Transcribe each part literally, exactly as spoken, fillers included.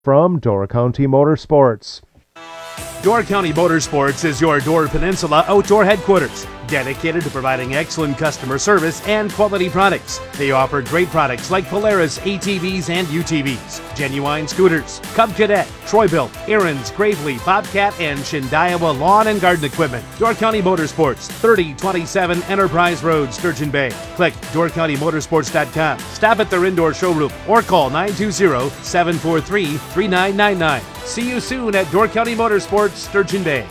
from Door County Motorsports. Door County Motorsports is your Door Peninsula outdoor headquarters, dedicated to providing excellent customer service and quality products. They offer great products like Polaris A T Vs and U T Vs, Genuine Scooters, Cub Cadet, Troy-Bilt, Aaron's, Gravely, Bobcat, and Shindawa lawn and garden equipment. Door County Motorsports, thirty twenty-seven Enterprise Road, Sturgeon Bay. Click door county motorsports dot com. Stop at their indoor showroom or call nine two zero, seven four three, three nine nine nine. See you soon at Door County Motorsports, Sturgeon Bay.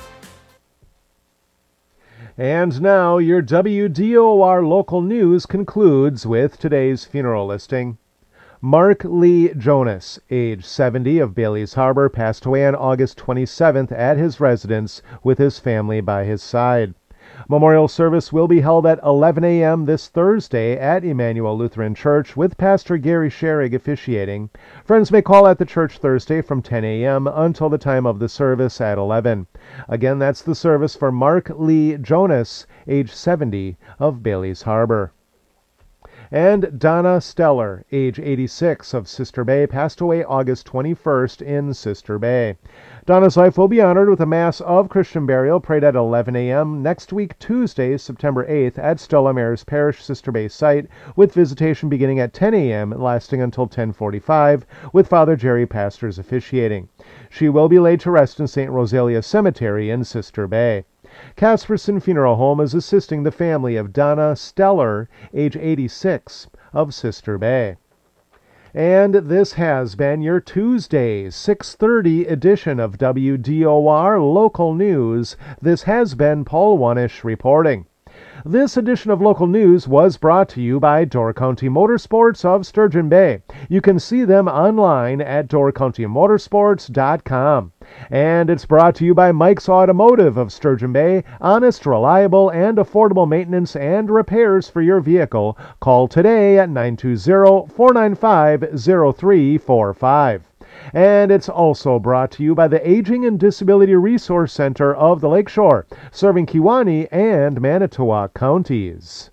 And now your W D O R local news concludes with today's funeral listing. Mark Lee Jonas, age seventy, of Bailey's Harbor, passed away on August twenty-seventh at his residence with his family by his side. Memorial service will be held at eleven a.m. this Thursday at Emmanuel Lutheran Church with Pastor Gary Sherrig officiating. Friends may call at the church Thursday from ten a.m. until the time of the service at eleven. Again, that's the service for Mark Lee Jonas, age seventy, of Bailey's Harbor. And Donna Steller, age eighty-six, of Sister Bay, passed away August twenty-first in Sister Bay. Donna's life will be honored with a Mass of Christian burial prayed at eleven a.m. next week, Tuesday, September eighth, at Stella Maris Parish, Sister Bay site, with visitation beginning at ten a.m. and lasting until ten forty-five, with Father Jerry Pastors officiating. She will be laid to rest in Saint Rosalia Cemetery in Sister Bay. Casperson Funeral Home is assisting the family of Donna Steller, age eighty-six, of Sister Bay. And this has been your Tuesday, six thirty edition of W D O R Local News. This has been Paul Wanish reporting. This edition of Local News was brought to you by Door County Motorsports of Sturgeon Bay. You can see them online at door county motorsports dot com. And it's brought to you by Mike's Automotive of Sturgeon Bay. Honest, reliable, and affordable maintenance and repairs for your vehicle. Call today at nine two zero, four nine five, zero three four five. And it's also brought to you by the Aging and Disability Resource Center of the Lakeshore, serving Kewaunee and Manitowoc counties.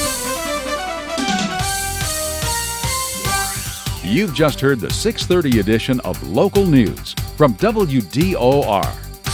You've just heard the six thirty edition of Local News from W D O R.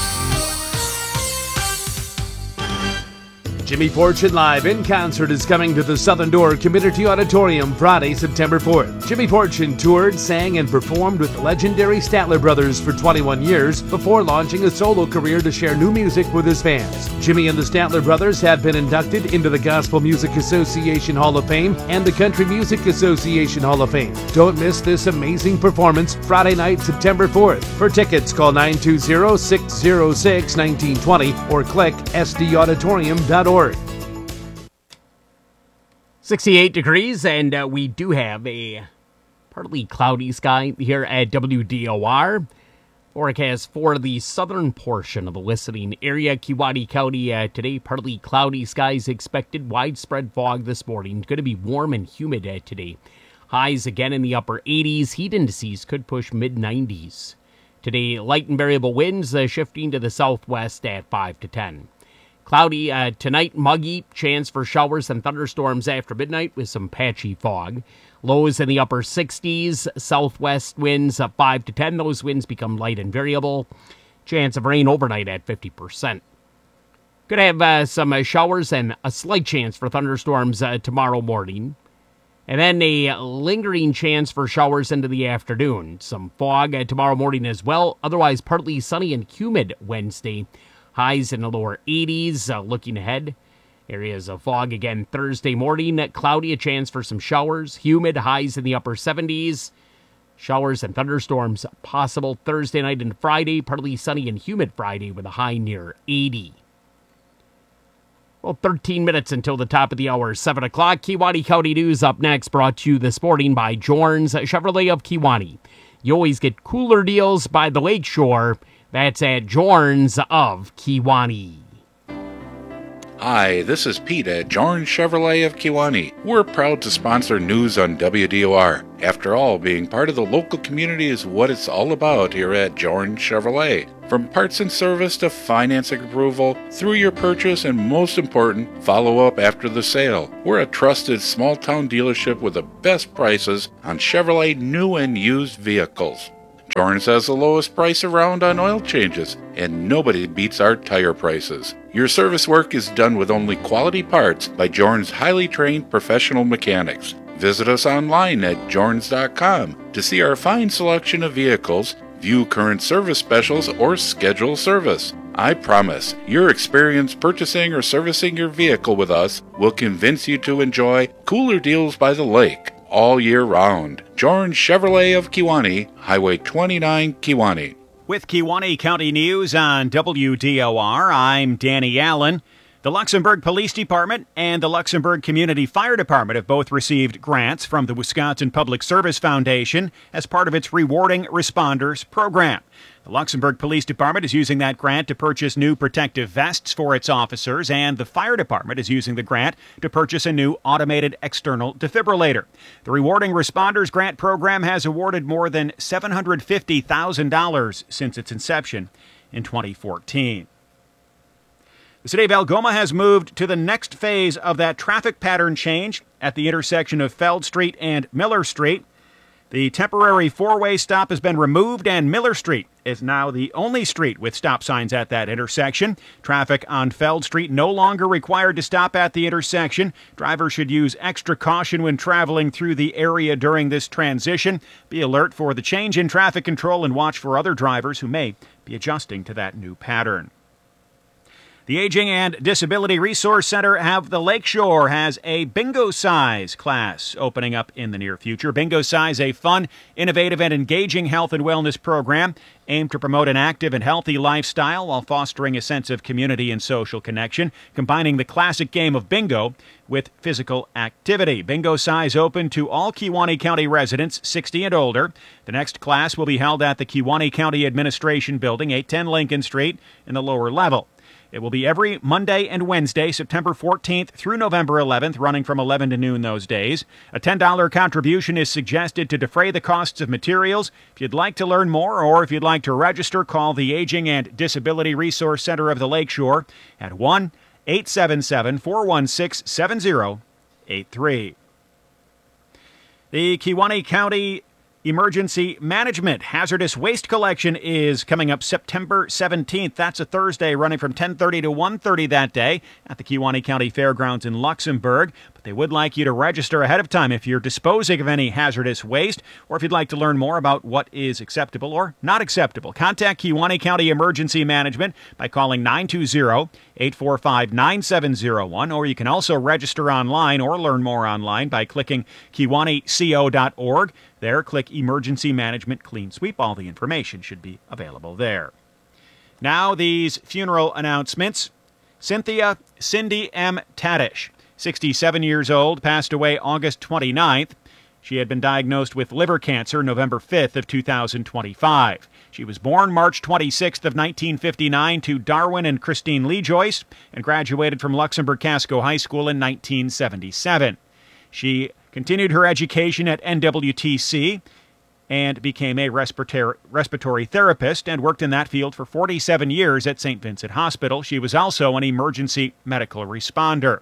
Jimmy Fortune Live in concert is coming to the Southern Door Community Auditorium Friday, September fourth. Jimmy Fortune toured, sang, and performed with the legendary Statler Brothers for twenty-one years before launching a solo career to share new music with his fans. Jimmy and the Statler Brothers have been inducted into the Gospel Music Association Hall of Fame and the Country Music Association Hall of Fame. Don't miss this amazing performance Friday night, September fourth. For tickets, call nine two zero, six zero six, one nine two zero or click s d auditorium dot org. sixty-eight degrees, and uh, we do have a partly cloudy sky here at W D O R. Forecast for the southern portion of the listening area, Kewaunee County uh, today, partly cloudy skies expected, widespread fog this morning. Going to be warm and humid uh, today. Highs again in the upper eighties. Heat indices could push mid nineties. Today, light and variable winds uh, shifting to the southwest at five to ten. Cloudy uh, tonight, muggy, chance for showers and thunderstorms after midnight with some patchy fog. Lows in the upper sixties, southwest winds uh, five to ten. Those winds become light and variable. Chance of rain overnight at fifty percent. Could have uh, some uh, showers and a slight chance for thunderstorms uh, tomorrow morning. And then a lingering chance for showers into the afternoon. Some fog uh, tomorrow morning as well. Otherwise, partly sunny and humid Wednesday. Highs in the lower eighties. Uh, looking ahead, areas of fog again Thursday morning. Cloudy, a chance for some showers. Humid, highs in the upper seventies. Showers and thunderstorms possible Thursday night and Friday. Partly sunny and humid Friday with a high near eighty. Well, thirteen minutes until the top of the hour, seven o'clock. Kewaunee County News up next, brought to you this morning by Jorns Chevrolet of Kewaunee. You always get cooler deals by the Lakeshore. That's at Jorns of Kewaunee. Hi, this is Pete at Jorns Chevrolet of Kewaunee. We're proud to sponsor news on W D O R. After all, being part of the local community is what it's all about here at Jorns Chevrolet. From parts and service to financing approval, through your purchase, and most important, follow-up after the sale. We're a trusted small-town dealership with the best prices on Chevrolet new and used vehicles. Jorns has the lowest price around on oil changes, and nobody beats our tire prices. Your service work is done with only quality parts by Jorns' highly trained professional mechanics. Visit us online at jorns dot com to see our fine selection of vehicles, view current service specials, or schedule service. I promise your experience purchasing or servicing your vehicle with us will convince you to enjoy cooler deals by the lake all year round. Jorns Chevrolet of Kewaunee, Highway twenty-nine, Kewaunee. With Kewaunee County News on W D O R, I'm Danny Allen. The Luxembourg Police Department and the Luxembourg Community Fire Department have both received grants from the Wisconsin Public Service Foundation as part of its Rewarding Responders program. The Luxembourg Police Department is using that grant to purchase new protective vests for its officers, and the Fire Department is using the grant to purchase a new automated external defibrillator. The Rewarding Responders grant program has awarded more than seven hundred fifty thousand dollars since its inception in twenty fourteen. The city of Algoma has moved to the next phase of that traffic pattern change at the intersection of Feld Street and Miller Street. The temporary four-way stop has been removed, and Miller Street is now the only street with stop signs at that intersection. Traffic on Feld Street no longer required to stop at the intersection. Drivers should use extra caution when traveling through the area during this transition. Be alert for the change in traffic control and watch for other drivers who may be adjusting to that new pattern. The Aging and Disability Resource Center of the Lakeshore has a Bingo Size class opening up in the near future. Bingo Size, a fun, innovative, and engaging health and wellness program aimed to promote an active and healthy lifestyle while fostering a sense of community and social connection, combining the classic game of bingo with physical activity. Bingo Size open to all Kewaunee County residents sixty and older. The next class will be held at the Kewaunee County Administration Building, eight ten Lincoln Street, in the lower level. It will be every Monday and Wednesday, September fourteenth through November eleventh, running from eleven to noon those days. A ten dollars contribution is suggested to defray the costs of materials. If you'd like to learn more or if you'd like to register, call the Aging and Disability Resource Center of the Lakeshore at one eight seven seven, four one six, seven zero eight three. The Kewaunee County Emergency Management Hazardous Waste Collection is coming up September seventeenth. That's a Thursday, running from ten thirty to one thirty that day at the Kewaunee County Fairgrounds in Luxembourg. But they would like you to register ahead of time if you're disposing of any hazardous waste, or if you'd like to learn more about what is acceptable or not acceptable. Contact Kewaunee County Emergency Management by calling nine two zero, eight four five, nine seven zero one, or you can also register online or learn more online by clicking kewaunee co dot org. There, click Emergency Management Clean Sweep. All the information should be available there. Now, these funeral announcements. Cynthia Cindy M. Tadish, sixty-seven years old, passed away August twenty-ninth. She had been diagnosed with liver cancer November fifth of two thousand twenty-five. She was born March twenty-sixth of nineteen fifty-nine to Darwin and Christine Lee Joyce and graduated from Luxembourg Casco High School in nineteen seventy-seven. She continued her education at N W T C and became a respiratory, respiratory therapist and worked in that field for forty-seven years at Saint Vincent Hospital. She was also an emergency medical responder.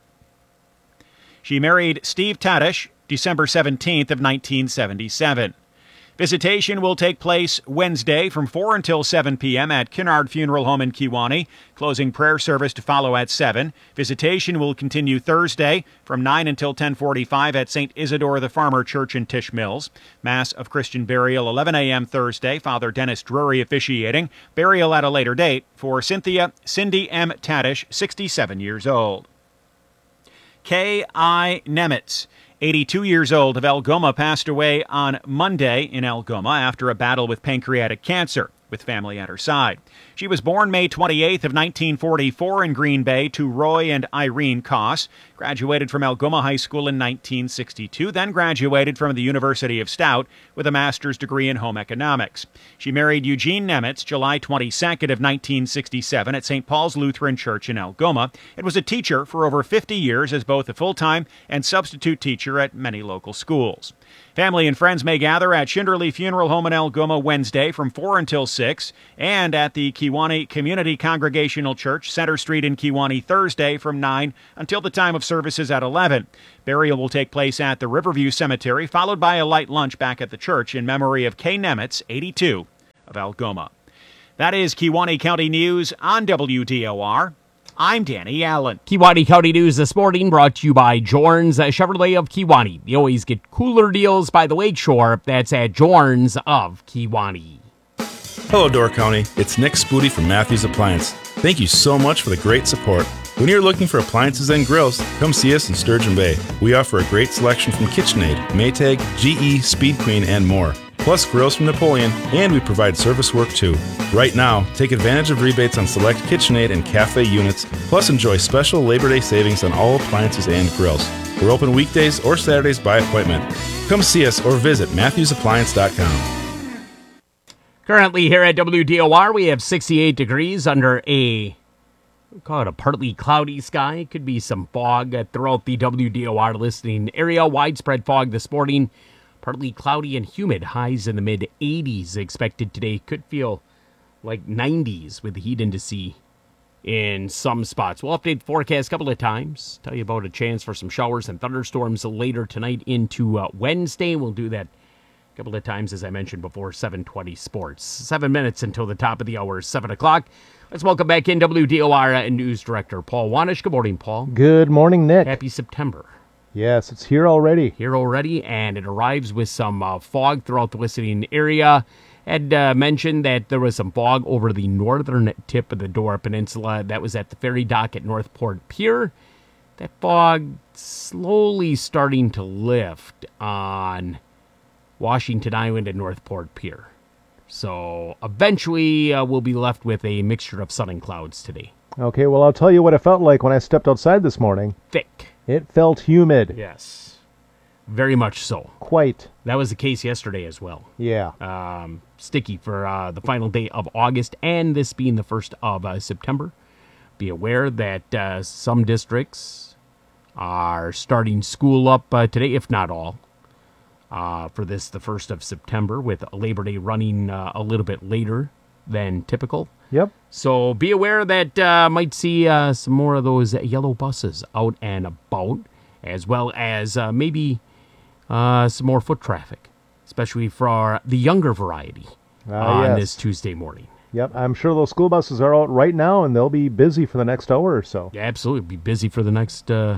She married Steve Tadish December seventeenth of nineteen seventy-seven. Visitation will take place Wednesday from four until seven p.m. at Kinnard Funeral Home in Kewaunee. Closing prayer service to follow at seven. Visitation will continue Thursday from nine until ten forty-five at Saint Isidore the Farmer Church in Tisch Mills. Mass of Christian burial eleven a.m. Thursday. Father Dennis Drury officiating. Burial at a later date for Cynthia Cindy M. Tadish, sixty-seven years old. K I. Nemitz, eighty-two years old, of Algoma, passed away on Monday in Algoma after a battle with pancreatic cancer, with family at her side. She was born May twenty-eighth of nineteen forty-four in Green Bay to Roy and Irene Koss, graduated from Algoma High School in nineteen sixty-two, then graduated from the University of Stout with a master's degree in home economics. She married Eugene Nemitz July twenty-second of nineteen sixty-seven at Saint Paul's Lutheran Church in Algoma and was a teacher for over fifty years as both a full-time and substitute teacher at many local schools. Family and friends may gather at Schinderly Funeral Home in Algoma Wednesday from four until six, and at the Kewaunee Community Congregational Church, Center Street in Kewaunee, Thursday from nine until the time of services at eleven. Burial will take place at the Riverview Cemetery, followed by a light lunch back at the church in memory of K. Nemitz, eighty-two, of Algoma. That is Kewaunee County News on W D O R. I'm Danny Allen. Kewaunee County News this morning brought to you by Jorns uh, Chevrolet of Kewaunee. You always get cooler deals by the lakeshore. That's at Jorns of Kewaunee. Hello, Door County. It's Nick Spoody from Matthews Appliance. Thank you so much for the great support. When you're looking for appliances and grills, come see us in Sturgeon Bay. We offer a great selection from KitchenAid, Maytag, G E, Speed Queen, and more. Plus grills from Napoleon, and we provide service work too. Right now, take advantage of rebates on select KitchenAid and cafe units, plus enjoy special Labor Day savings on all appliances and grills. We're open weekdays or Saturdays by appointment. Come see us or visit matthews appliance dot com. Currently here at W D O R, we have sixty-eight degrees under a, we'll call it a partly cloudy sky. Could be some fog uh, throughout the W D O R listening area. Widespread fog this morning. Partly cloudy and humid. Highs in the mid eighties expected today. Could feel like nineties with the heat index in some spots. We'll update the forecast a couple of times. Tell you about a chance for some showers and thunderstorms later tonight into uh, Wednesday. We'll do that a couple of times, as I mentioned before, seven twenty Sports. Seven minutes until the top of the hour, seven o'clock. Let's welcome back in W D O R News Director Paul Wanish. Good morning, Paul. Good morning, Nick. Happy September. Yes, it's here already. Here already, and it arrives with some uh, fog throughout the listening area. Had uh, mentioned that there was some fog over the northern tip of the Dora Peninsula. That was at the ferry dock at Northport Pier. That fog slowly starting to lift on Washington Island and Northport Pier. So eventually uh, we'll be left with a mixture of sun and clouds today. Okay, well, I'll tell you what it felt like when I stepped outside this morning. Thick. It felt humid. Yes. Very much so. Quite. That was the case yesterday as well. Yeah. Um, sticky for uh, the final day of August, and this being the first of uh, September. Be aware that uh, some districts are starting school up uh, today, if not all, uh, for this, the first of September, with Labor Day running uh, a little bit later than typical. Yep. So be aware that uh, might see uh, some more of those yellow buses out and about, as well as uh, maybe uh, some more foot traffic, especially for the younger variety uh, on yes. this Tuesday morning. Yep, I'm sure those school buses are out right now, and they'll be busy for the next hour or so. Yeah, absolutely. Be busy for the next, uh,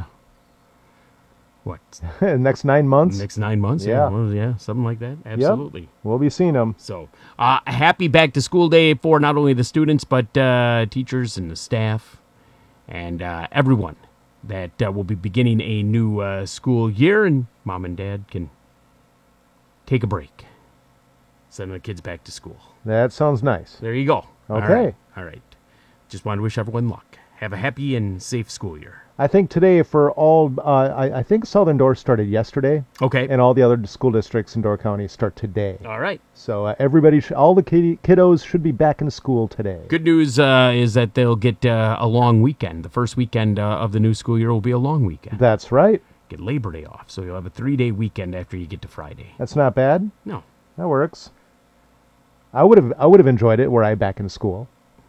what? next nine months? Next nine months? Yeah. Yeah, well, yeah, something like that. Absolutely. Yep. We'll be seeing them. So, uh, happy back to school day for not only the students, but uh, teachers and the staff and uh, everyone that uh, will be beginning a new uh, school year, and mom and dad can take a break. Send the kids back to school. That sounds nice. There you go. Okay. All right. All right. Just want to wish everyone luck. Have a happy and safe school year. I think today for all, uh, I, I think Southern Door started yesterday. Okay. And all the other school districts in Door County start today. All right. So uh, everybody, sh- all the kid- kiddos should be back in school today. Good news uh, is that they'll get uh, a long weekend. The first weekend uh, of the new school year will be a long weekend. That's right. Get Labor Day off, so you'll have a three-day weekend after you get to Friday. That's not bad. No. That works. I would have I would have enjoyed it were I back in school.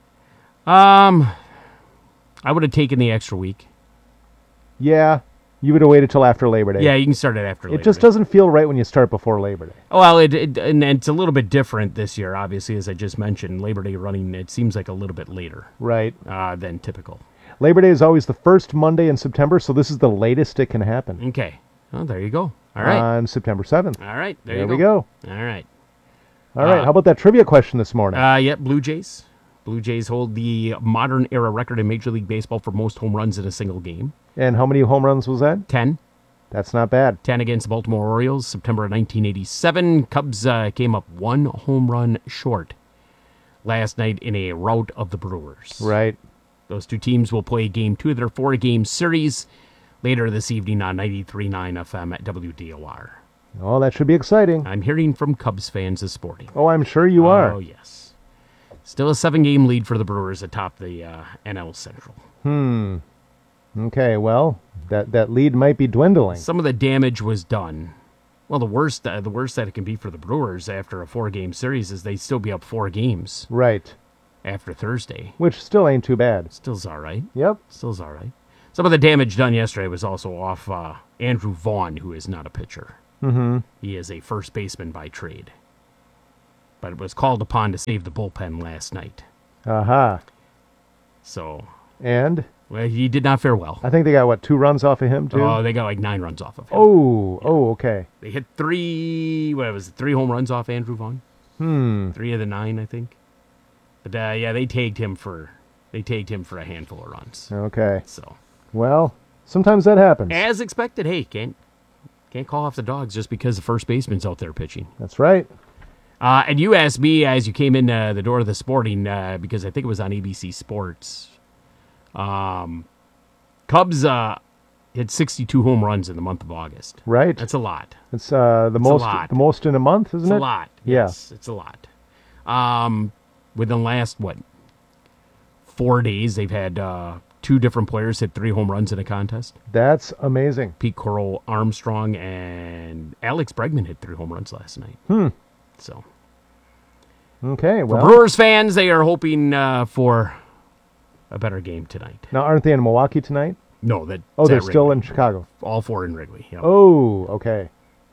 Um, I would have taken the extra week. Yeah, you would have waited till after Labor Day. Yeah, you can start it after Labor It just Day. doesn't feel right when you start before Labor Day. Well, it, it and it's a little bit different this year, obviously, as I just mentioned. Labor Day running, it seems like a little bit later Right. uh, than typical. Labor Day is always the first Monday in September, so this is the latest it can happen. Okay. Well, there you go. All right. On September seventh. All right. There, There you we go. All right. All right. Uh, How about that trivia question this morning? Uh, yeah, Blue Jays. Blue Jays hold the modern era record in Major League Baseball for most home runs in a single game. and how many home runs was that? ten. That's not bad. ten against the Baltimore Orioles, September nineteen eighty-seven. Cubs uh, came up one home run short last night in a rout of the Brewers. Right. Those two teams will play game two of their four-game series later this evening on ninety-three point nine F M at W D O R. Oh, that should be exciting. I'm hearing from Cubs fans this morning. Oh, I'm sure you are. Oh, yes. Still a seven-game lead for the Brewers atop the uh, N L Central. Hmm. Okay, well, that, that lead might be dwindling. Some of the damage was done. Well, the worst uh, the worst that it can be for the Brewers after a four-game series is they'd still be up four games Right. after Thursday. Which still ain't too bad. Still's all right. Yep. Still's all right. Some of the damage done yesterday was also off uh, Andrew Vaughn, who is not a pitcher. Mm-hmm. He is a first baseman by trade. but was called upon to save the bullpen last night. Aha. So, And well, he did not fare well. I think they got, what, two runs off of him, too? Oh, they got like nine runs off of him. Oh, oh, okay. They hit three, what was it, three home runs off Andrew Vaughn? Hmm. Three of the nine, I think. But, uh, yeah, they tagged him for, they tagged him for a handful of runs. Okay. So, Well, sometimes that happens. as expected, hey, can't, can't call off the dogs just because the first baseman's out there pitching. That's right. Uh, and you asked me as you came in uh, the door of the Sporting, uh, because I think it was on A B C Sports. Um, Cubs uh, hit sixty-two home runs in the month of August. Right. That's a lot. It's uh, the It's a most lot. the most in a month, isn't It's it? a lot. Yeah. Yes, it's a lot. Um, within the last, what, four days, they've had uh, two different players hit three home runs in a contest. That's amazing. Pete Coral Armstrong and Alex Bregman hit three home runs last night. Hmm. So, Okay, for well. Brewers fans, they are hoping uh, for a better game tonight. Now, aren't they in Milwaukee tonight? No, that. Oh, they're at still Wrigley. in Chicago. All four in Wrigley. Yep. Oh, okay.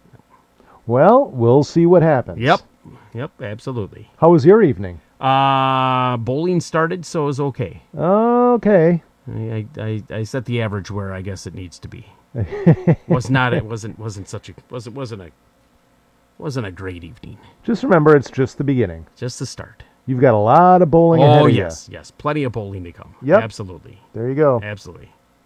Well, we'll see what happens. Yep. Yep. Absolutely. How was your evening? Uh bowling started, so it was okay. Okay. I I, I set the average where I guess it needs to be. was not. It wasn't. Wasn't such a. wasn't wasn't a. Wasn't a great evening. Just remember, it's just the beginning. Just the start. You've got a lot of bowling ahead Oh of yes, yes, plenty of bowling to come. Yep. Absolutely. you. There you go. Absolutely.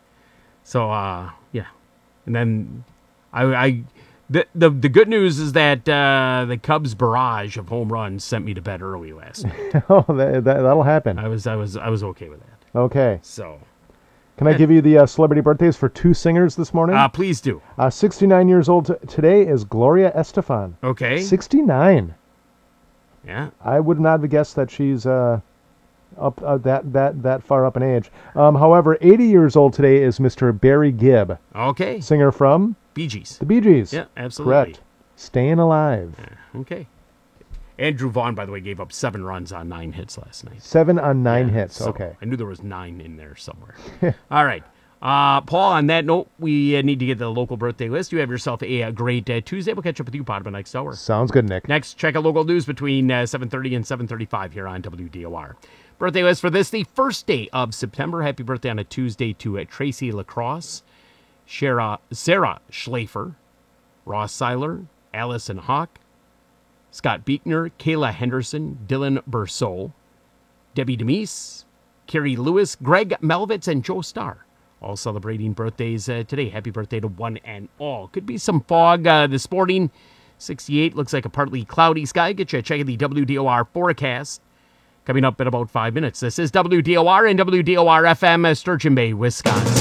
So, uh, yeah, and then I, I the, the the good news is that uh, the Cubs barrage of home runs sent me to bed early last night. Oh, that, that, that'll happen. I was I was I was okay with that. Okay. So, Can I give you the uh, celebrity birthdays for two singers this morning? uh, please do. Uh, sixty-nine years old t- today is Gloria Estefan. Okay. sixty-nine. Yeah. I would not have guessed that she's uh, up uh, that that that far up in age. Um, however, eighty years old today is Mister Barry Gibb, Okay. singer from Bee Gees. the Bee Gees. Yeah, absolutely. Correct. Staying Alive. Okay. Andrew Vaughn, by the way, gave up seven runs on nine hits last night. Seven on nine Yeah, hits. so Okay. I knew there was nine in there somewhere. All right. Uh, Paul, on that note, we uh, need to get the local birthday list. You have yourself a, uh great uh, Tuesday. We'll catch up with you, Pod, by next hour. Sounds good, Nick. Next, check out local news between uh, seven thirty and seven thirty-five here on W D O R. Birthday list for this, the first day of September. Happy birthday on a Tuesday to uh, Tracy Lacrosse, Shara, Sarah Schlafer, Ross Seiler, Allison Hawk, Scott Beekner, Kayla Henderson, Dylan Berceau, Debbie Demise, Carrie Lewis, Greg Melvitz, and Joe Starr. All celebrating birthdays uh, today. Happy birthday to one and all. Could be some fog uh, this morning. sixty-eight looks like a partly cloudy sky. Get you a check of the W D O R forecast coming up in about five minutes. This is W D O R and W D O R F M, uh, Sturgeon Bay, Wisconsin.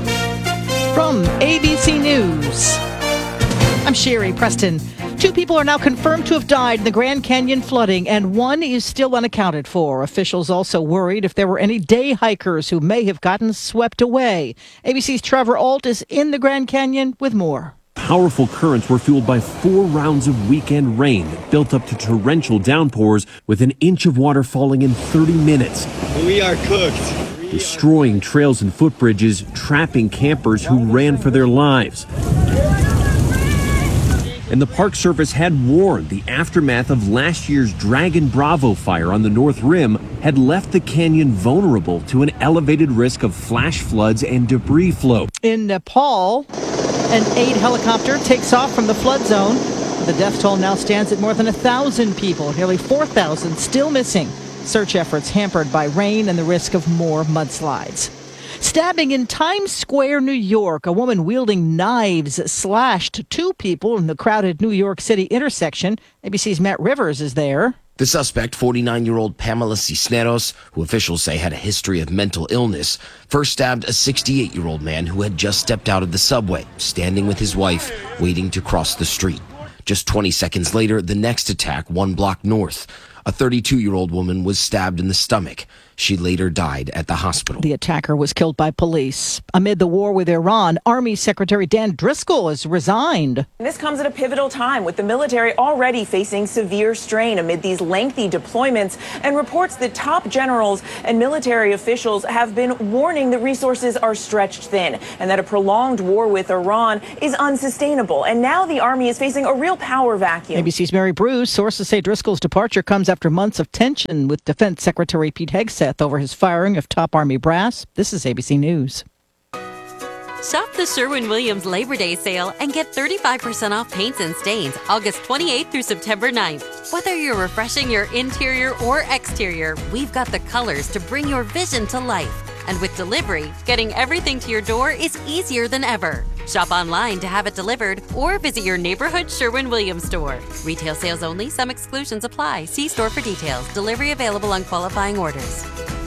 From A B C News, I'm Sherry Preston. Two people are now confirmed to have died in the Grand Canyon flooding, and one is still unaccounted for. Officials also worried if there were any day hikers who may have gotten swept away. A B C's Trevor Ault is in the Grand Canyon with more. Powerful currents were fueled by four rounds of weekend rain that built up to torrential downpours with an inch of water falling in thirty minutes. We are cooked. Destroying trails and footbridges, trapping campers who ran for their lives. And the Park Service had warned the aftermath of last year's Dragon Bravo fire on the North Rim had left the canyon vulnerable to an elevated risk of flash floods and debris flow. In Nepal, an aid helicopter takes off from the flood zone. The death toll now stands at more than one thousand people, nearly four thousand still missing. Search efforts hampered by rain and the risk of more mudslides. Stabbing in Times Square, New York. A woman wielding knives slashed two people in the crowded New York City intersection. A B C's Matt Rivers is there. The suspect, forty-nine-year-old Pamela Cisneros, who officials say had a history of mental illness, first stabbed a sixty-eight-year-old man who had just stepped out of the subway, standing with his wife, waiting to cross the street. Just twenty seconds later, the next attack, one block north. A thirty-two-year-old woman was stabbed in the stomach. She later died at the hospital. The attacker was killed by police. Amid the war with Iran, Army Secretary Dan Driscoll has resigned. This comes at a pivotal time with the military already facing severe strain amid these lengthy deployments and reports that top generals and military officials have been warning that resources are stretched thin and that a prolonged war with Iran is unsustainable. And now the Army is facing a real power vacuum. A B C's Mary Bruce. Sources say Driscoll's departure comes after months of tension with Defense Secretary Pete Hegseth over his firing of top Army brass. This is A B C News. Shop the Sherwin-Williams Labor Day sale and get thirty-five percent off paints and stains August twenty-eighth through September ninth. Whether you're refreshing your interior or exterior, we've got the colors to bring your vision to life. And with delivery, getting everything to your door is easier than ever. Shop online to have it delivered or visit your neighborhood Sherwin-Williams store. Retail sales only. Some exclusions apply. See store for details. Delivery available on qualifying orders.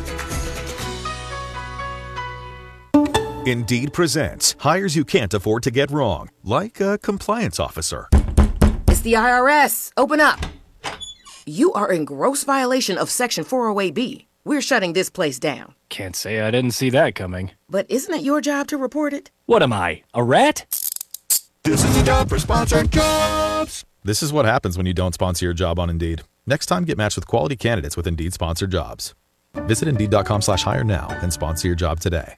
Indeed presents hires you can't afford to get wrong, like a compliance officer. It's the I R S. Open up. You are in gross violation of Section four oh eight B. We're shutting this place down. Can't say I didn't see that coming. But isn't it your job to report it? What am I, a rat? This is the job for sponsored jobs. This is what happens when you don't sponsor your job on Indeed. Next time, get matched with quality candidates with Indeed sponsored jobs. Visit Indeed.com slash hire now and sponsor your job today.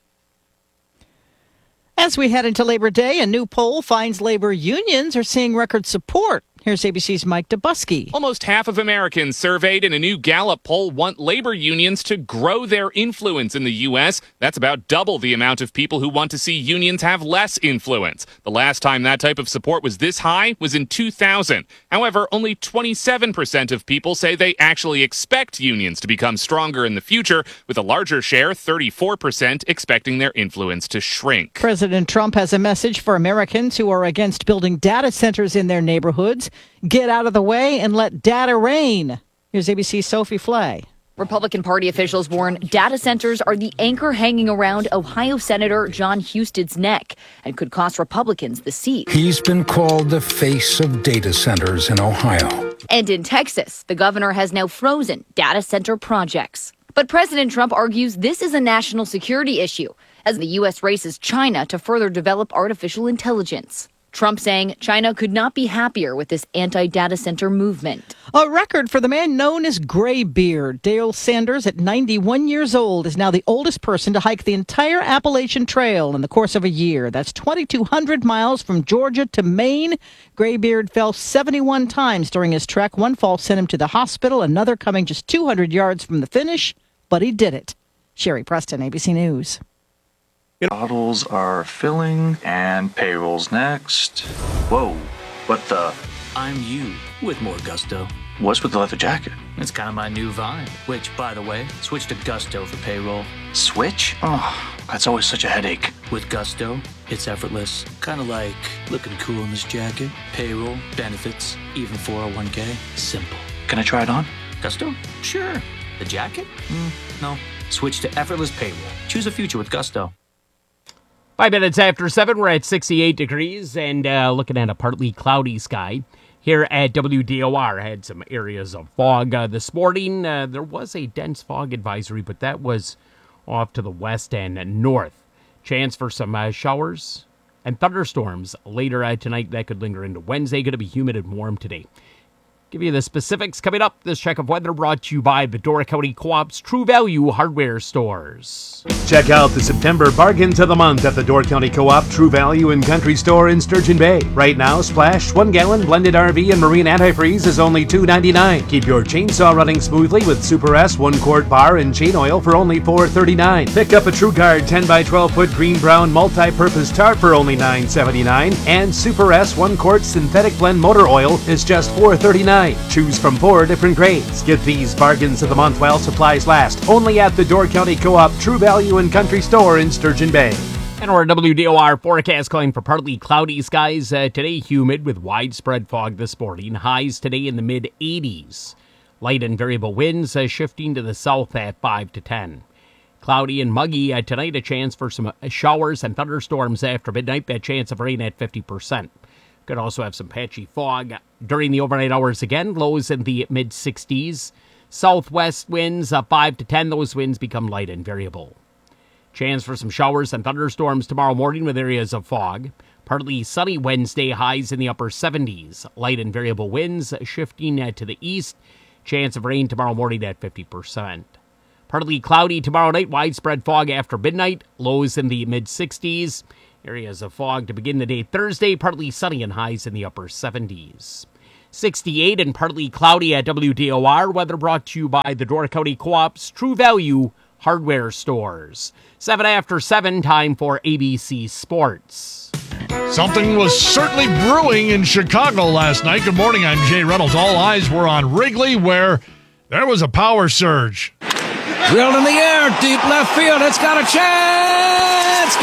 As we head into Labor Day, a new poll finds labor unions are seeing record support. Here's A B C's Mike Dubusky. Almost half of Americans surveyed in a new Gallup poll want labor unions to grow their influence in the U S. That's about double the amount of people who want to see unions have less influence. The last time that type of support was this high was in two thousand. However, only twenty-seven percent of people say they actually expect unions to become stronger in the future, with a larger share, thirty-four percent, expecting their influence to shrink. President Trump has a message for Americans who are against building data centers in their neighborhoods. Get out of the way and let data reign. Here's A B C's Sophie Flay. Republican Party officials warn data centers are the anchor hanging around Ohio Senator John Huston's neck and could cost Republicans the seat. He's been called the face of data centers in Ohio. And in Texas, the governor has now frozen data center projects. But President Trump argues this is a national security issue as the U S races China to further develop artificial intelligence. Trump saying China could not be happier with this anti-data center movement. A record for the man known as Graybeard. Dale Sanders, at ninety-one years old, is now the oldest person to hike the entire Appalachian Trail in the course of a year. That's twenty-two hundred miles from Georgia to Maine. Graybeard fell seventy-one times during his trek. One fall sent him to the hospital, another coming just two hundred yards from the finish, but he did it. Sherry Preston, A B C News. Bottles are filling and payroll's next. Whoa, what the? I'm you with more gusto. What's with the leather jacket? It's kind of my new vibe, which, by the way, switch to Gusto for payroll. Switch? Oh, that's always such a headache. With Gusto, it's effortless. Kind of like looking cool in this jacket. Payroll, benefits, even four oh one k. Simple. Can I try it on? Gusto? Sure. The jacket? Mm, no. Switch to effortless payroll. Choose a future with Gusto. Five minutes after seven, we're at sixty-eight degrees and uh, looking at a partly cloudy sky here at W D O R. Had some areas of fog uh, this morning. Uh, there was a dense fog advisory, but that was off to the west and north. Chance for some uh, showers and thunderstorms later uh, tonight. That could linger into Wednesday. Going to be humid and warm today. Give you the specifics coming up. This check of weather brought to you by Medora County Co-op's True Value Hardware Stores. Check out the September bargains of the month at the Door County Co-op True Value and Country Store in Sturgeon Bay. Right now, Splash one gallon blended R V and marine antifreeze is only two ninety-nine. Keep your chainsaw running smoothly with Super S one quart bar and chain oil for only four thirty-nine. Pick up a True Guard ten by twelve foot green brown multi-purpose tarp for only nine seventy-nine, and Super S one quart synthetic blend motor oil is just four thirty-nine. Choose from four different grades. Get these bargains of the month while supplies last. Only at the Door County Co-op True Value and Country Store in Sturgeon Bay. And our W D O R forecast calling for partly cloudy skies. Uh, today humid with widespread fog this morning. Highs today in the mid eighties. Light and variable winds uh, shifting to the south at five to ten. Cloudy and muggy uh, tonight. A chance for some showers and thunderstorms after midnight. That chance of rain at fifty percent. Could also have some patchy fog during the overnight hours again. Lows in the mid sixties. Southwest winds up five to ten. Those winds become light and variable. Chance for some showers and thunderstorms tomorrow morning with areas of fog. Partly sunny Wednesday, highs in the upper seventies. Light and variable winds shifting to the east. Chance of rain tomorrow morning at fifty percent. Partly cloudy tomorrow night, widespread fog after midnight. Lows in the mid-sixties. Areas of fog to begin the day Thursday. Partly sunny and highs in the upper seventies. sixty-eight and partly cloudy at W D O R. Weather brought to you by the Door County Co-op's True Value Hardware Stores. Seven after seven, time for A B C Sports. Something was certainly brewing in Chicago last night. Good morning, I'm Jay Reynolds. All eyes were on Wrigley, where there was a power surge. Drilled in the air, deep left field. It's got a chance.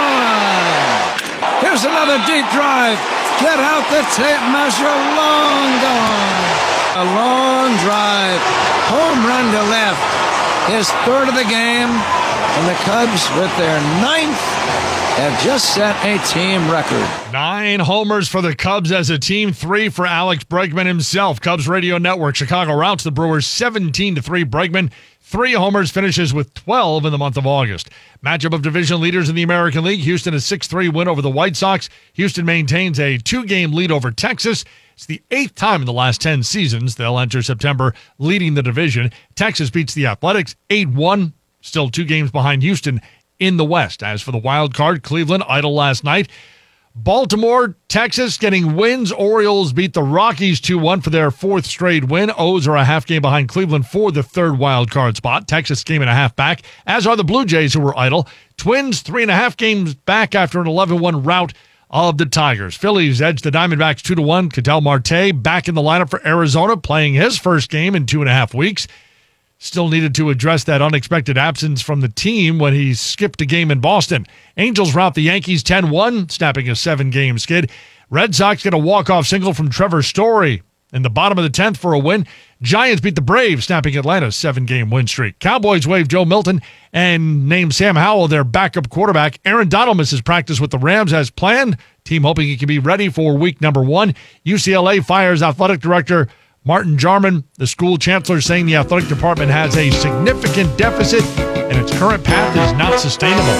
Gone. Here's another deep drive. Get out the tape measure. Long gone. A long drive. Home run to left. His third of the game. And the Cubs, with their ninth, have just set a team record. Nine homers for the Cubs as a team, three for Alex Bregman himself. Cubs Radio Network, Chicago routs the Brewers seventeen to three. Bregman, three homers, finishes with twelve in the month of August. Matchup of division leaders in the American League. Houston a six three win over the White Sox. Houston maintains a two-game lead over Texas. It's the eighth time in the last ten seasons they'll enter September leading the division. Texas beats the Athletics eight one, still two games behind Houston in the West. As for the wild card, Cleveland idle last night. Baltimore, Texas getting wins. Orioles beat the Rockies two one for their fourth straight win. O's are a half game behind Cleveland for the third wild card spot. Texas game and a half back, as are the Blue Jays, who were idle. Twins three and a half games back after an eleven one rout of the Tigers. Phillies edged the Diamondbacks two to one. Ketel Marte back in the lineup for Arizona, playing his first game in two and a half weeks. Still needed to address that unexpected absence from the team when he skipped a game in Boston. Angels rout the Yankees ten one, snapping a seven-game skid. Red Sox get a walk-off single from Trevor Story in the bottom of the tenth for a win. Giants beat the Braves, snapping Atlanta's seven-game win streak. Cowboys waive Joe Milton and name Sam Howell their backup quarterback. Aaron Donald misses practice with the Rams as planned. Team hoping he can be ready for week number one. U C L A fires athletic director Martin Jarman, the school chancellor, saying the athletic department has a significant deficit and its current path is not sustainable.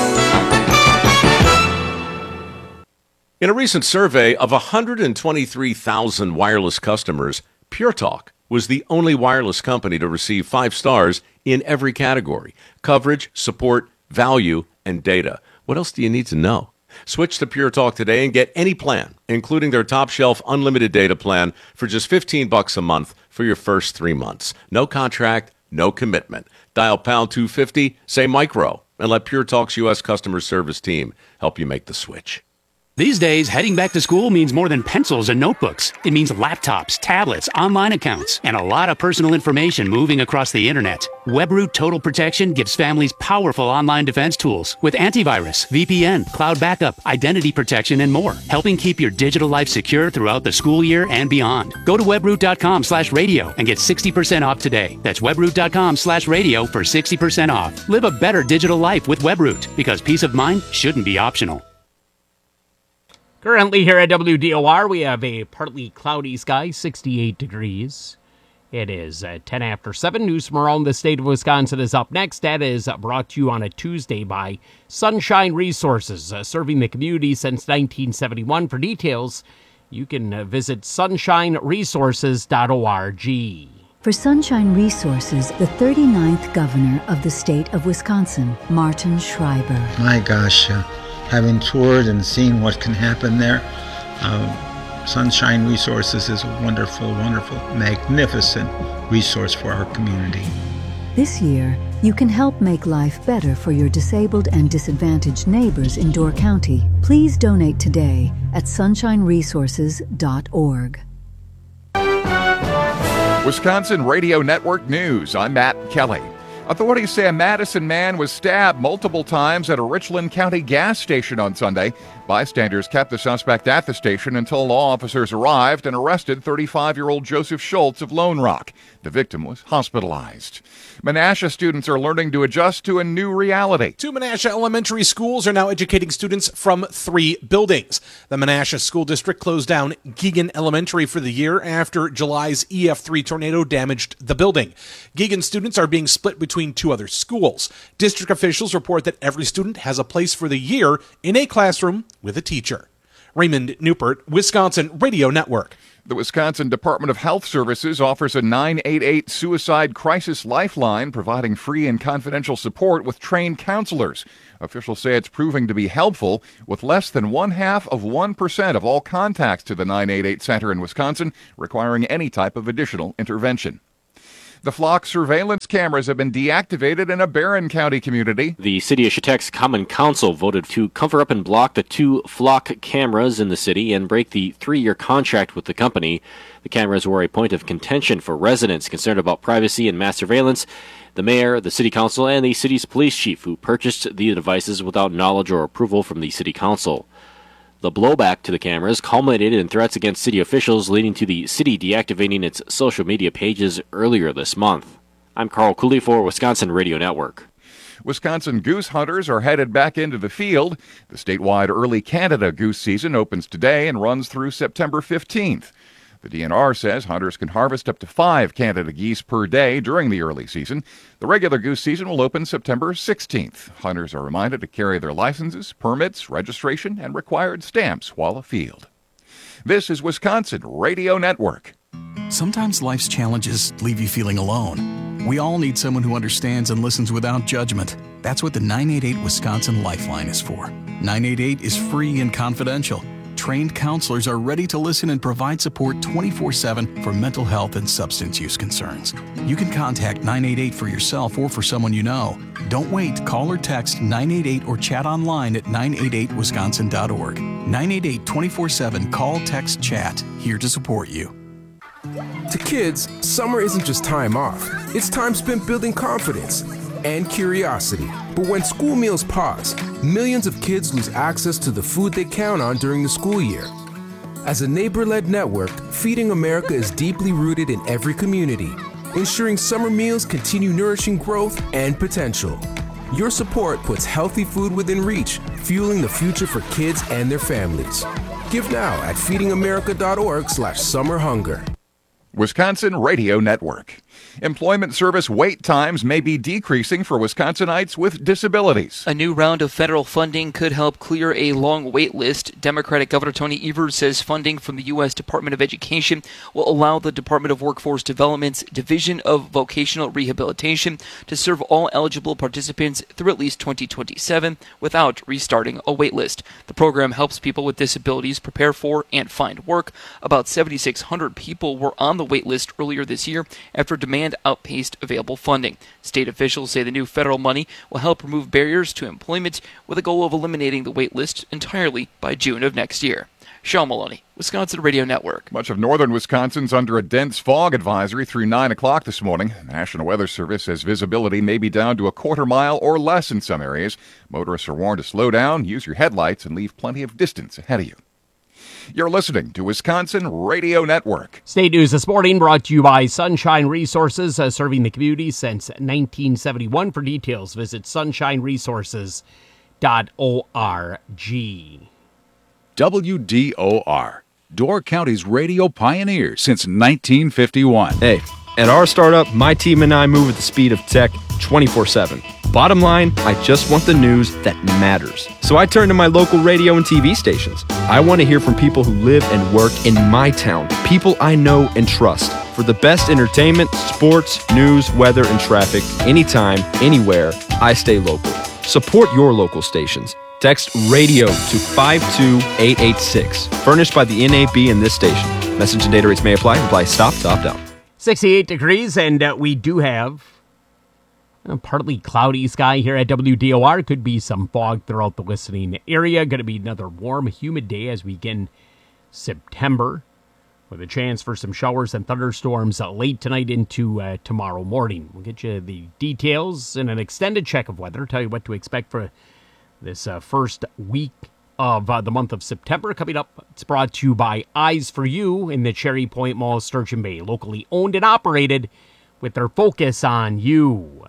In a recent survey of one hundred twenty-three thousand wireless customers, Pure Talk was the only wireless company to receive five stars in every category: coverage, support, value, and data. What else do you need to know? Switch to Pure Talk today and get any plan, including their top shelf unlimited data plan, for just fifteen bucks a month for your first three months. No contract, no commitment. Dial pound two fifty, say micro, and let Pure Talk's U S customer service team help you make the switch. These days, heading back to school means more than pencils and notebooks. It means laptops, tablets, online accounts, and a lot of personal information moving across the internet. WebRoot Total Protection gives families powerful online defense tools with antivirus, V P N, cloud backup, identity protection, and more, helping keep your digital life secure throughout the school year and beyond. Go to webroot.com slash radio and get sixty percent off today. That's webroot.com slash radio for sixty percent off. Live a better digital life with WebRoot, because peace of mind shouldn't be optional. Currently here at W D O R, we have a partly cloudy sky, sixty-eight degrees. It is uh, ten after seven. News from around the state of Wisconsin is up next. That is brought to you on a Tuesday by Sunshine Resources, uh, serving the community since nineteen seventy-one. For details, you can uh, visit sunshine resources dot org. For Sunshine Resources, the thirty-ninth governor of the state of Wisconsin, Martin Schreiber. My gosh, uh, having toured and seen what can happen there, uh, Sunshine Resources is a wonderful, wonderful, magnificent resource for our community. This year, you can help make life better for your disabled and disadvantaged neighbors in Door County. Please donate today at sunshine resources dot org. Wisconsin Radio Network News. I'm Matt Kelly. Authorities say a Madison man was stabbed multiple times at a Richland County gas station on Sunday. Bystanders kept the suspect at the station until law officers arrived and arrested thirty-five-year-old Joseph Schultz of Lone Rock. The victim was hospitalized. Menasha students are learning to adjust to a new reality. Two Menasha elementary schools are now educating students from three buildings. The Menasha School District closed down Geegan Elementary for the year after July's E F three tornado damaged the building. Geegan students are being split between two other schools. District officials report that every student has a place for the year in a classroom with a teacher. Raymond Newport, Wisconsin Radio Network. The Wisconsin Department of Health Services offers a nine eight eight suicide crisis lifeline, providing free and confidential support with trained counselors. Officials say it's proving to be helpful, with less than one half of one percent of all contacts to the nine eight eight center in Wisconsin requiring any type of additional intervention. The flock surveillance cameras have been deactivated in a Barron County community. The City of Chautauqua's Common Council voted to cover up and block the two flock cameras in the city and break the three-year contract with the company. The cameras were a point of contention for residents concerned about privacy and mass surveillance. The mayor, the city council, and the city's police chief, who purchased the devices without knowledge or approval from the city council. The blowback to the cameras culminated in threats against city officials, leading to the city deactivating its social media pages earlier this month. I'm Carl Cooley for Wisconsin Radio Network. Wisconsin goose hunters are headed back into the field. The statewide early Canada goose season opens today and runs through September fifteenth. The D N R says hunters can harvest up to five Canada geese per day during the early season. The regular goose season will open September sixteenth. Hunters are reminded to carry their licenses, permits, registration, and required stamps while afield. This is Wisconsin Radio Network. Sometimes life's challenges leave you feeling alone. We all need someone who understands and listens without judgment. That's what the nine eight eight Wisconsin Lifeline is for. nine eight eight is free and confidential. Trained counselors are ready to listen and provide support twenty-four seven for mental health and substance use concerns. You can contact nine eight eight for yourself or for someone you know. Don't wait. Call or text nine eight eight or chat online at nine eight eight wisconsin dot org. nine eight eight twenty-four seven call, text, chat. Here to support you. To kids, summer isn't just time off. It's time spent building confidence and curiosity. But when school meals pause, millions of kids lose access to the food they count on during the school year. As a neighbor-led network, Feeding America is deeply rooted in every community, ensuring summer meals continue nourishing growth and potential. Your support puts healthy food within reach, fueling the future for kids and their families. Give now at feeding america dot org slash summer hunger. Wisconsin Radio Network. Employment service wait times may be decreasing for Wisconsinites with disabilities. A new round of federal funding could help clear a long wait list. Democratic Governor Tony Evers says funding from the U S Department of Education will allow the Department of Workforce Development's Division of Vocational Rehabilitation to serve all eligible participants through at least twenty twenty-seven without restarting a wait list. The program helps people with disabilities prepare for and find work. About seventy-six hundred people were on the wait list earlier this year after demand outpaced available funding. State officials say the new federal money will help remove barriers to employment with a goal of eliminating the wait list entirely by June of next year. Sean Maloney, Wisconsin Radio Network. Much of northern Wisconsin's under a dense fog advisory through nine o'clock this morning. The National Weather Service says visibility may be down to a quarter mile or less in some areas. Motorists are warned to slow down, use your headlights, and leave plenty of distance ahead of you. You're listening to Wisconsin Radio Network. State News this morning brought to you by Sunshine Resources, uh, serving the community since nineteen seventy-one. For details, visit sunshine resources dot org. W D O R, Door County's radio pioneer since nineteen fifty-one. Hey, at our startup, my team and I move at the speed of tech twenty-four seven. Bottom line, I just want the news that matters. So I turn to my local radio and T V stations. I want to hear from people who live and work in my town, people I know and trust. For the best entertainment, sports, news, weather, and traffic, anytime, anywhere, I stay local. Support your local stations. Text RADIO to five two eight eight six. Furnished by the N A B and this station. Message and data rates may apply. Apply stop to opt out. sixty-eight degrees, and uh, we do have a partly cloudy sky here at W D O R. Could be some fog throughout the listening area. Going to be another warm, humid day as we begin September, with a chance for some showers and thunderstorms uh, late tonight into uh, tomorrow morning. We'll get you the details in an extended check of weather, tell you what to expect for this uh, first week of uh, the month of September. Coming up, it's brought to you by Eyes for You in the Cherry Point Mall, Sturgeon Bay. Locally owned and operated with their focus on you.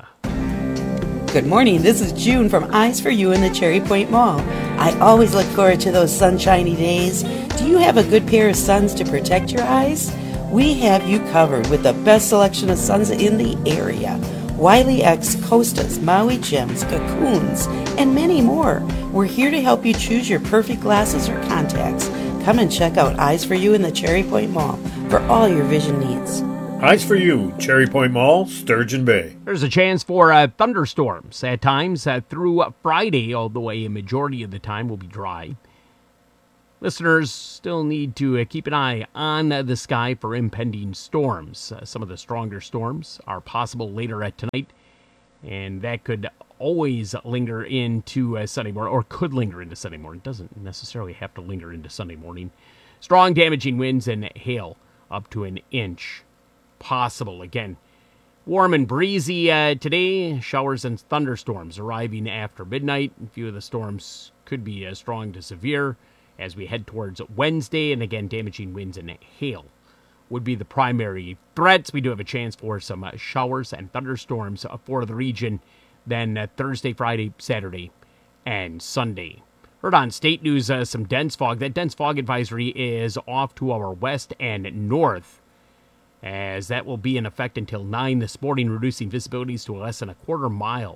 Good morning. This is June from Eyes for You in the Cherry Point Mall. I always look forward to those sunshiny days. Do you have a good pair of suns to protect your eyes? We have you covered with the best selection of suns in the area. Wiley X, Costas, Maui Gems, Cocoons, and many more. We're here to help you choose your perfect glasses or contacts. Come and check out Eyes for You in the Cherry Point Mall for all your vision needs. Eyes for You, Cherry Point Mall, Sturgeon Bay. There's a chance for uh, thunderstorms at times uh, through Friday, although a majority of the time will be dry. Listeners still need to uh, keep an eye on uh, the sky for impending storms. Uh, some of the stronger storms are possible later at tonight, and that could always linger into uh, Sunday morning, or could linger into Sunday morning. It doesn't necessarily have to linger into Sunday morning. Strong damaging winds and hail up to an inch possible. Again, warm and breezy uh, today. Showers and thunderstorms arriving after midnight. A few of the storms could be uh, strong to severe as we head towards Wednesday. And again, damaging winds and hail would be the primary threats. We do have a chance for some uh, showers and thunderstorms uh, for the region then uh, Thursday, Friday, Saturday, and Sunday. Heard on state news uh, some dense fog. That dense fog advisory is off to our west and north, as that will be in effect until nine this morning, reducing visibilities to less than a quarter mile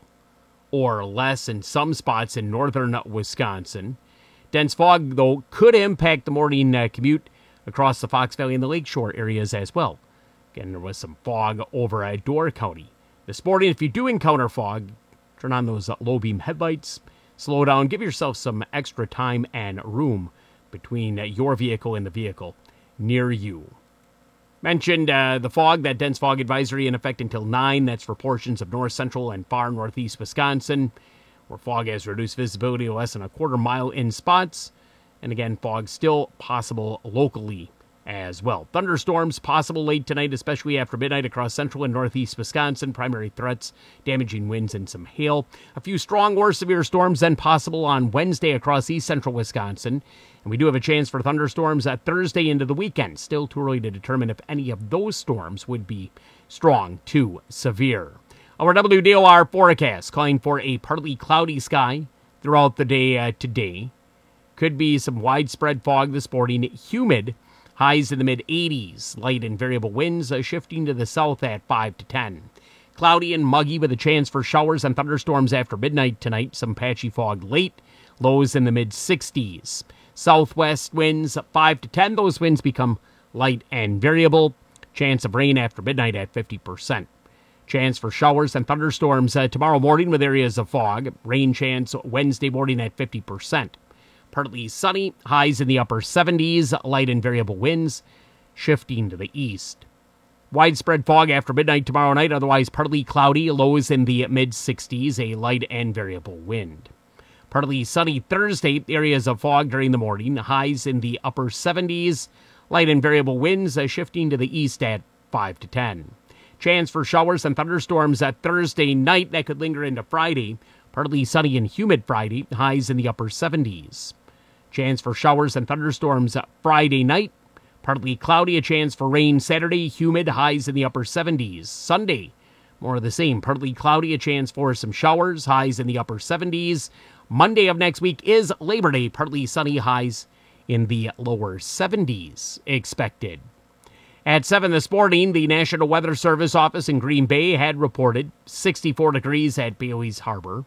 or less in some spots in northern Wisconsin. Dense fog, though, could impact the morning uh, commute across the Fox Valley and the Lakeshore areas as well. Again, there was some fog over at Door County this morning. If you do encounter fog, turn on those uh, low-beam headlights, slow down, give yourself some extra time and room between uh, your vehicle and the vehicle near you. Mentioned uh, the fog, that dense fog advisory in effect until nine. That's for portions of north central and far northeast Wisconsin, where fog has reduced visibility to less than a quarter mile in spots. And again, fog still possible locally as well. Thunderstorms possible late tonight, especially after midnight across central and northeast Wisconsin. Primary threats, damaging winds and some hail. A few strong or severe storms then possible on Wednesday across east central Wisconsin. And we do have a chance for thunderstorms at Thursday into the weekend. Still too early to determine if any of those storms would be strong to severe. Our W D O R forecast calling for a partly cloudy sky throughout the day uh, today. Could be some widespread fog this morning. Humid. Highs in the mid eighties. Light and variable winds uh, shifting to the south at five to ten. Cloudy and muggy with a chance for showers and thunderstorms after midnight tonight. Some patchy fog late. Lows in the mid sixties. Southwest winds five to ten. Those winds become light and variable. Chance of rain after midnight at fifty percent. Chance for showers and thunderstorms uh, tomorrow morning with areas of fog. Rain chance Wednesday morning at fifty percent. Partly sunny, highs in the upper seventies, light and variable winds shifting to the east. Widespread fog after midnight tomorrow night, otherwise partly cloudy, lows in the mid sixties, a light and variable wind. Partly sunny Thursday, areas of fog during the morning, highs in the upper seventies, light and variable winds uh, shifting to the east at five to ten. Chance for showers and thunderstorms at Thursday night, that could linger into Friday. Partly sunny and humid Friday, highs in the upper seventies. Chance for showers and thunderstorms Friday night. Partly cloudy, a chance for rain Saturday, humid, highs in the upper seventies. Sunday, more of the same. Partly cloudy, a chance for some showers, highs in the upper seventies. Monday of next week is Labor Day. Partly sunny, highs in the lower seventies expected. At seven this morning, the National Weather Service office in Green Bay had reported sixty-four degrees at Bailey's Harbor.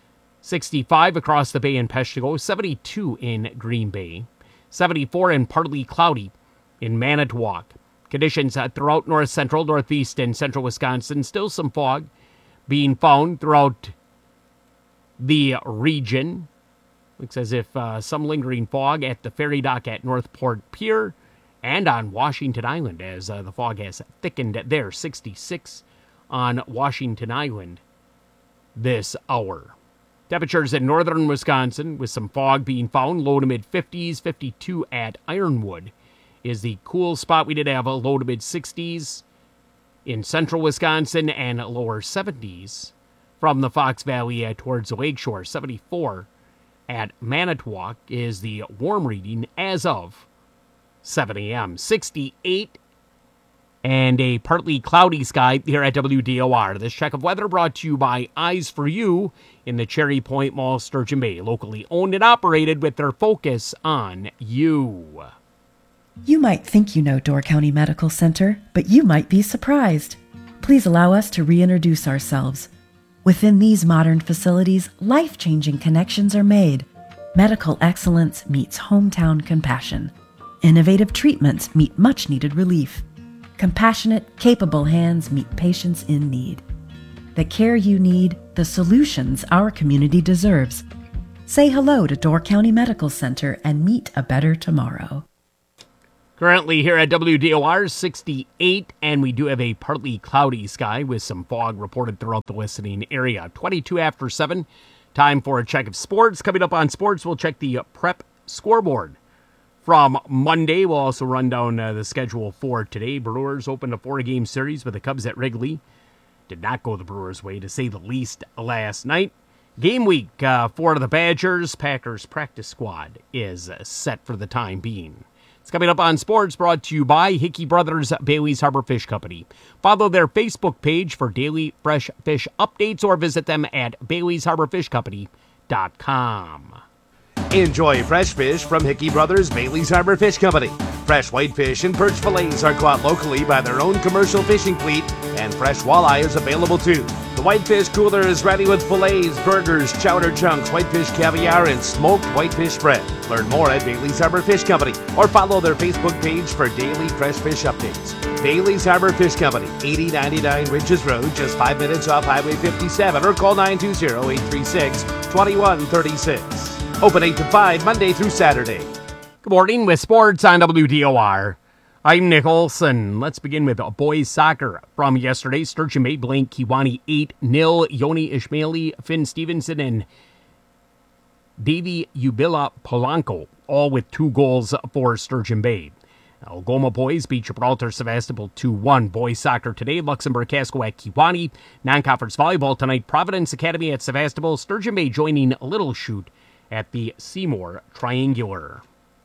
sixty-five across the bay in Peshtigo, seventy-two in Green Bay, seventy-four and partly cloudy in Manitowoc. Conditions uh, throughout north central, northeast, and central Wisconsin. Still some fog being found throughout the region. Looks as if uh, some lingering fog at the ferry dock at Northport Pier and on Washington Island as uh, the fog has thickened there. sixty-six on Washington Island this hour. Temperatures in northern Wisconsin with some fog being found, low to mid fifties. fifty-two at Ironwood is the cool spot. We did have a low to mid sixties in central Wisconsin and lower seventies from the Fox Valley uh, towards the Lakeshore. seventy-four at Manitowoc is the warm reading as of seven a.m. sixty-eight and a partly cloudy sky here at W D O R. This check of weather brought to you by Eyes for You in the Cherry Point Mall, Sturgeon Bay. Locally owned and operated with their focus on you. You might think you know Door County Medical Center, but you might be surprised. Please allow us to reintroduce ourselves. Within these modern facilities, life-changing connections are made. Medical excellence meets hometown compassion. Innovative treatments meet much-needed relief. Compassionate, capable hands meet patients in need. The care you need, the solutions our community deserves. Say hello to Door County Medical Center and meet a better tomorrow. Currently here at W D O R, sixty-eight, and we do have a partly cloudy sky with some fog reported throughout the listening area. twenty-two after seven, time for a check of sports. Coming up on sports, we'll check the prep scoreboard from Monday. We'll also run down uh, the schedule for today. Brewers opened a four-game series with the Cubs at Wrigley. Did not go the Brewers' way, to say the least, last night. Game week uh, for the Badgers. Packers practice squad is uh, set for the time being. It's coming up on sports, brought to you by Hickey Brothers Bailey's Harbor Fish Company. Follow their Facebook page for daily fresh fish updates or visit them at baileys harbor fish company dot com. Enjoy fresh fish from Hickey Brothers Bailey's Harbor Fish Company. Fresh whitefish and perch fillets are caught locally by their own commercial fishing fleet, and fresh walleye is available too. The whitefish cooler is ready with fillets, burgers, chowder chunks, whitefish caviar, and smoked whitefish spread. Learn more at Bailey's Harbor Fish Company or follow their Facebook page for daily fresh fish updates. Bailey's Harbor Fish Company, eighty ninety-nine Ridges Road, just five minutes off Highway fifty-seven, or call nine two zero, eight three six, two one three six. Open eight to five, Monday through Saturday. Good morning with sports on W D O R. I'm Nick Olson. Let's begin with boys soccer from yesterday. Sturgeon Bay blanked Kewanee eight nil. Yoni Ishmaeli, Finn Stevenson, and Davy Ubila Polanco, all with two goals for Sturgeon Bay. Algoma boys beat Gibraltar Sevastopol two one. Boys soccer today, Luxembourg Casco at Kewanee. Non-conference volleyball tonight, Providence Academy at Sevastopol. Sturgeon Bay joining Little Chute at the Seymour Triangular.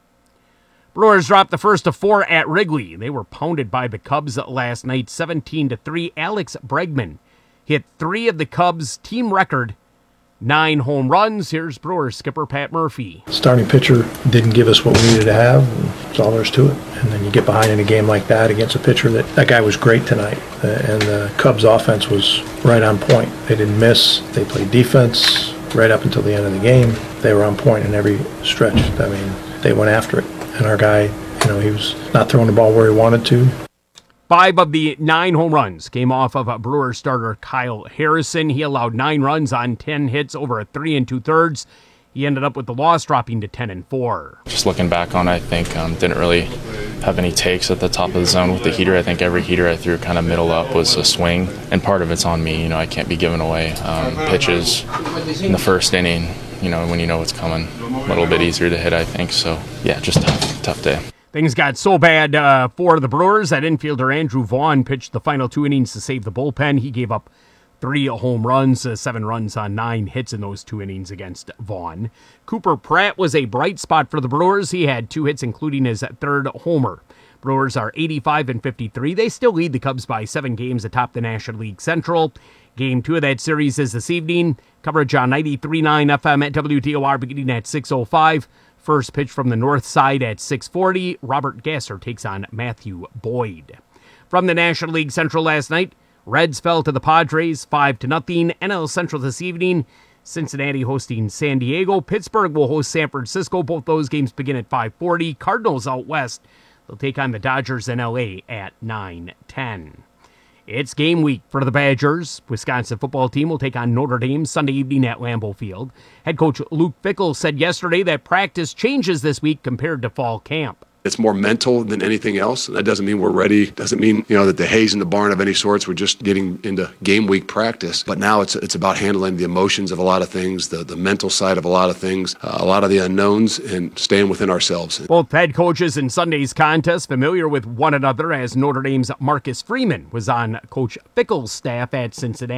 Brewers dropped the first of four at Wrigley. They were pounded by the Cubs last night, seventeen to three. Alex Bregman hit three of the Cubs' team record nine home runs. Here's Brewers skipper Pat Murphy. Starting pitcher didn't give us what we needed to have. That's all there is to it. And then you get behind in a game like that against a pitcher that that guy was great tonight. Uh, and the Cubs' offense was right on point. They didn't miss. They played defense right up until the end of the game. They were on point in every stretch. I mean, they went after it. And our guy, you know, he was not throwing the ball where he wanted to. Five of the nine home runs came off of a Brewer starter Kyle Harrison. He allowed nine runs on ten hits over a three and two thirds. He ended up with the loss dropping to ten and four. Just looking back on it, I think um, didn't really have any takes at the top of the zone with the heater. I think every heater I threw kind of middle up was a swing, and part of it's on me. You know, I can't be giving away um, pitches in the first inning. You know, when you know what's coming, a little bit easier to hit, I think. So, yeah, just tough, tough day. Things got so bad uh, for the Brewers that infielder Andrew Vaughn pitched the final two innings to save the bullpen. He gave up three home runs, uh, seven runs on nine hits in those two innings against Vaughn. Cooper Pratt was a bright spot for the Brewers. He had two hits, including his third homer. Brewers are eighty-five and fifty-three. They still lead the Cubs by seven games atop the National League Central. Game two of that series is this evening. Coverage on ninety-three point nine F M at W D O R beginning at six oh five. First pitch from the north side at six forty. Robert Gasser takes on Matthew Boyd. From the National League Central last night, Reds fell to the Padres five to nothing. N L Central this evening, Cincinnati hosting San Diego. Pittsburgh will host San Francisco. Both those games begin at five forty. Cardinals out west. They'll take on the Dodgers in L A at nine ten. It's game week for the Badgers. Wisconsin football team will take on Notre Dame Sunday evening at Lambeau Field. Head coach Luke Fickell said yesterday that practice changes this week compared to fall camp. It's more mental than anything else. That doesn't mean we're ready. Doesn't mean, you know, that the hay's in the barn of any sorts. We're just getting into game week practice. But now it's it's about handling the emotions of a lot of things, the, the mental side of a lot of things, uh, a lot of the unknowns, and staying within ourselves. Both head coaches in Sunday's contest familiar with one another, as Notre Dame's Marcus Freeman was on Coach Fickell's staff at Cincinnati.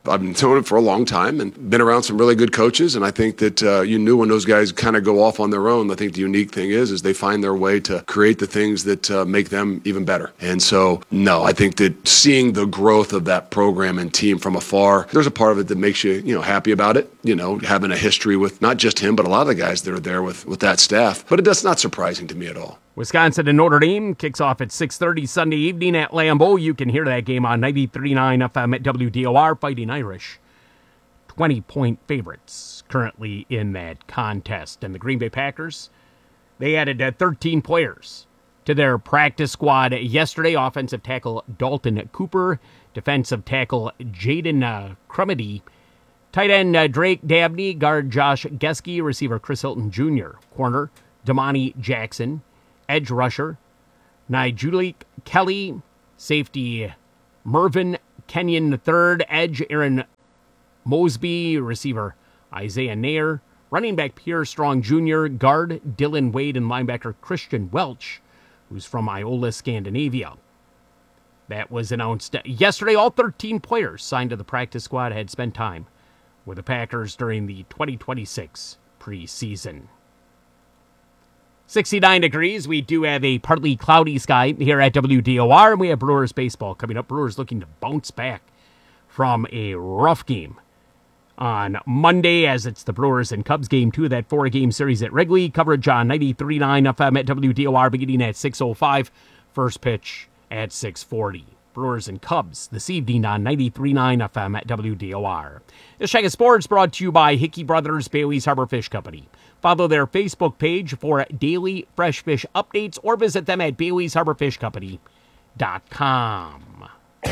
I've been doing it for a long time and been around some really good coaches, and I think that uh, you knew when those guys kind of go off on their own. I think the unique thing is is they find their way to create the things that uh, make them even better. And so, no, I think that seeing the growth of that program and team from afar, there's a part of it that makes you, you know, happy about it, you know, having a history with not just him, but a lot of the guys that are there with, with that staff. But it does not surprising to me at all. Wisconsin and Notre Dame kicks off at six thirty Sunday evening at Lambeau. You can hear that game on ninety-three point nine F M at W D O R. Fighting Irish, twenty-point favorites currently in that contest. And the Green Bay Packers, they added uh, thirteen players to their practice squad yesterday. Offensive tackle Dalton Cooper, defensive tackle Jaden uh, Crumedy, tight end uh, Drake Dabney, guard Josh Geske, receiver Chris Hilton Junior, corner Damani Jackson, edge rusher Nijulik Kelly, safety Mervyn Kenyon the third, edge Aaron Mosby, receiver Isaiah Nair, running back Pierre Strong Junior, guard Dylan Wade, and linebacker Christian Welch, who's from Iola, Scandinavia. That was announced yesterday. All thirteen players signed to the practice squad had spent time with the Packers during the twenty twenty-six preseason. sixty-nine degrees. We do have a partly cloudy sky here at W D O R, and we have Brewers baseball coming up. Brewers looking to bounce back from a rough game on Monday, as it's the Brewers and Cubs game two of that four-game series at Wrigley. Coverage on ninety-three point nine F M at W D O R beginning at six oh five. First pitch at six forty. Brewers and Cubs this evening on ninety-three point nine F M at W D O R. This check of sports brought to you by Hickey Brothers Bailey's Harbor Fish Company. Follow their Facebook page for daily fresh fish updates or visit them at baileys harbor fish company dot com.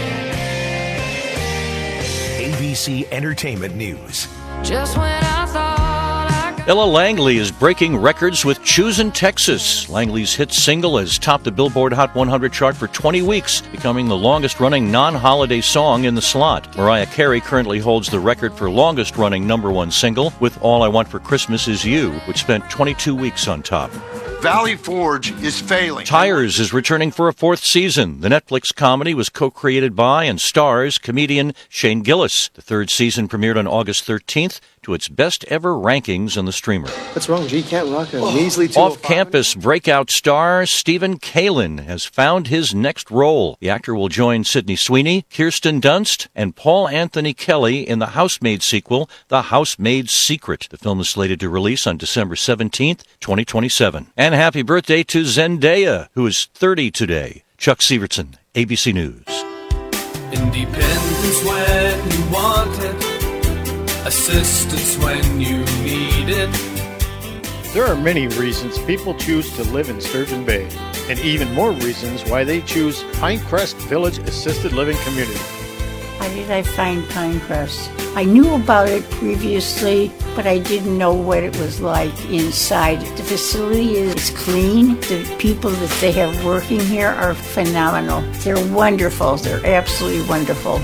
A B C Entertainment News. Just when I thought I could... Ella Langley is breaking records with Choosin' Texas. Langley's hit single has topped the Billboard Hot one hundred chart for twenty weeks, becoming the longest-running non-holiday song in the slot. Mariah Carey currently holds the record for longest-running number one single with All I Want for Christmas Is You, which spent twenty-two weeks on top. Valley Forge is failing. Tires is returning for a fourth season. The Netflix comedy was co-created by and stars comedian Shane Gillis. The third season premiered on August thirteenth to its best-ever rankings on the streamer. What's wrong, G? You can't rock a measly two oh five. Off-campus breakout star Stephen Kalin has found his next role. The actor will join Sydney Sweeney, Kirsten Dunst, and Paul Anthony Kelly in the Housemaid sequel, The Housemaid's Secret. The film is slated to release on December seventeenth, twenty twenty-seven. And happy birthday to Zendaya, who is thirty today. Chuck Severson, A B C News. Independence when you want it. Assistance when you need it. There are many reasons people choose to live in Sturgeon Bay, and even more reasons why they choose Pinecrest Village Assisted Living Community. How did I find Pinecrest? I knew about it previously, but I didn't know what it was like inside. The facility is clean. The people that they have working here are phenomenal. They're wonderful. They're absolutely wonderful.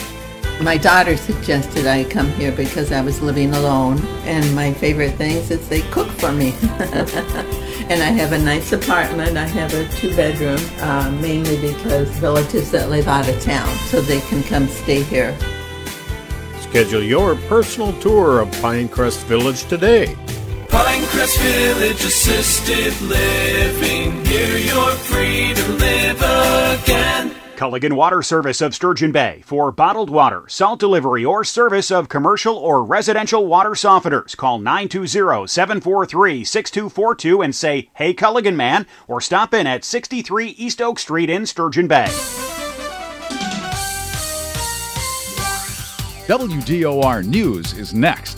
My daughter suggested I come here because I was living alone, and my favorite things is they cook for me. And I have a nice apartment. I have a two-bedroom, uh, mainly because relatives that live out of town, so they can come stay here. Schedule your personal tour of Pinecrest Village today. Pinecrest Village Assisted Living. Here you're free to live again. Culligan Water Service of Sturgeon Bay. For bottled water, salt delivery, or service of commercial or residential water softeners, call nine two zero, seven four three, six two four two and say, "Hey Culligan man," or stop in at sixty-three East Oak Street in Sturgeon Bay. W D O R News is next.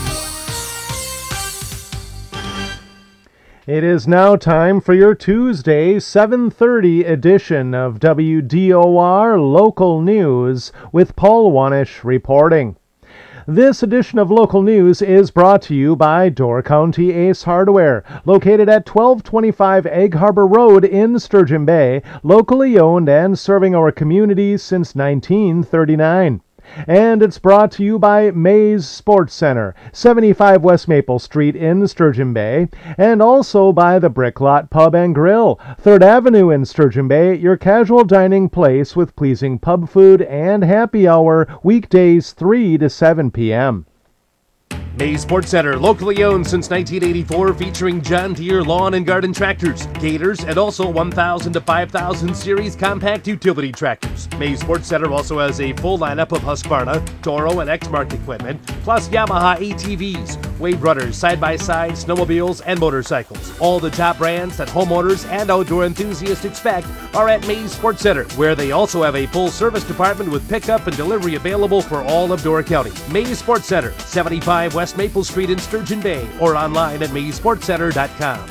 It is now time for your Tuesday, seven thirty edition of W D O R Local News with Paul Wanish reporting. This edition of Local News is brought to you by Door County Ace Hardware, located at twelve twenty-five Egg Harbor Road in Sturgeon Bay, locally owned and serving our community since nineteen thirty-nine. And it's brought to you by Mays Sports Center, seventy-five West Maple Street in Sturgeon Bay, and also by the Brick Lot Pub and Grill, third Avenue in Sturgeon Bay, your casual dining place with pleasing pub food and happy hour, weekdays three to seven p.m. Mays Sports Center, locally owned since nineteen eighty-four, featuring John Deere lawn and garden tractors, Gators, and also one thousand to five thousand series compact utility tractors. Mays Sports Center also has a full lineup of Husqvarna, Toro, and Exmark equipment, plus Yamaha A T Vs, Wave Runners, side-by-side, snowmobiles, and motorcycles. All the top brands that homeowners and outdoor enthusiasts expect are at Mays Sports Center, where they also have a full service department with pickup and delivery available for all of Door County. Mays Sports Center, seventy-five West Maple Street in Sturgeon Bay, or online at mays sports center dot com.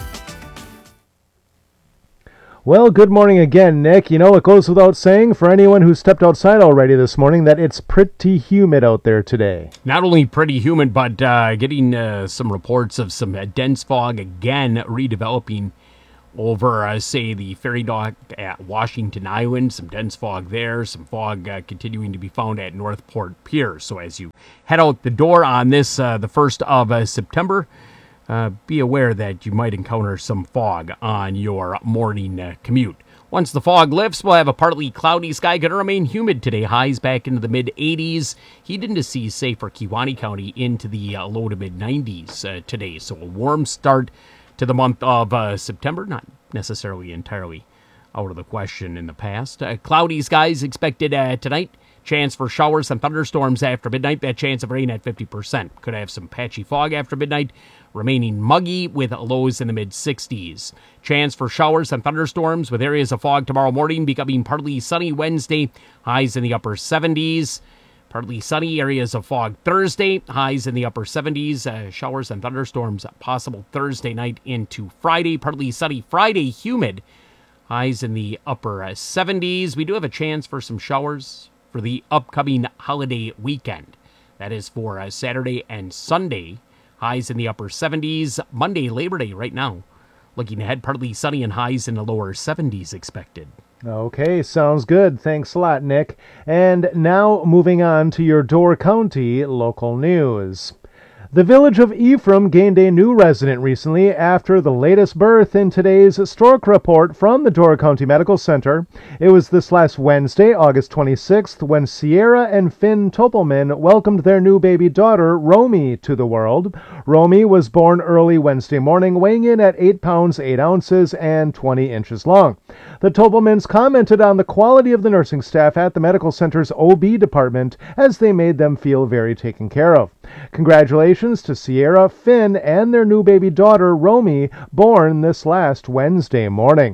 Well, good morning again, Nick. You know, it goes without saying for anyone who stepped outside already this morning that it's pretty humid out there today. Not only pretty humid, but uh, getting uh, some reports of some uh, dense fog again redeveloping over, uh, say, the ferry dock at Washington Island. Some dense fog there, some fog uh, continuing to be found at Northport Pier. So as you head out the door on this, uh, the first of uh, September, uh, be aware that you might encounter some fog on your morning uh, commute. Once the fog lifts, we'll have a partly cloudy sky. Going to remain humid today. Highs back into the mid eighties. Heat indices, say, for Kewaunee County into the uh, low to mid nineties uh, today. So a warm start to the month of uh, September, not necessarily entirely out of the question in the past. Uh, cloudy skies expected uh, tonight. Chance for showers and thunderstorms after midnight. That chance of rain at fifty percent. Could have some patchy fog after midnight. Remaining muggy with lows in the mid sixties. Chance for showers and thunderstorms with areas of fog tomorrow morning, becoming partly sunny Wednesday. Highs in the upper seventies. Partly sunny, areas of fog Thursday, highs in the upper seventies, uh, showers and thunderstorms possible Thursday night into Friday. Partly sunny Friday, humid, highs in the upper uh, seventies. We do have a chance for some showers for the upcoming holiday weekend. That is for uh, Saturday and Sunday, highs in the upper seventies. Monday, Labor Day, right now, looking ahead, partly sunny and highs in the lower seventies expected. Okay, sounds good. Thanks a lot, Nick. And now moving on to your Door County local news. The village of Ephraim gained a new resident recently after the latest birth in today's stork report from the Door County Medical Center. It was this last Wednesday, August twenty-sixth, when Sierra and Finn Topelman welcomed their new baby daughter, Romy, to the world. Romy was born early Wednesday morning, weighing in at eight pounds, eight ounces, and twenty inches long. The Topelmans commented on the quality of the nursing staff at the medical center's O B department as they made them feel very taken care of. Congratulations to Sierra, Finn, and their new baby daughter, Romy, born this last Wednesday morning.